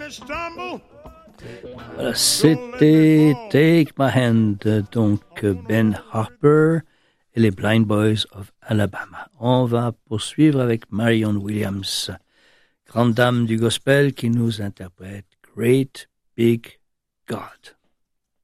Voilà, c'était Take My Hand, donc Ben Harper et les Blind Boys of Alabama. On va poursuivre avec Marion Williams, grande dame du gospel qui nous interprète Great Big God.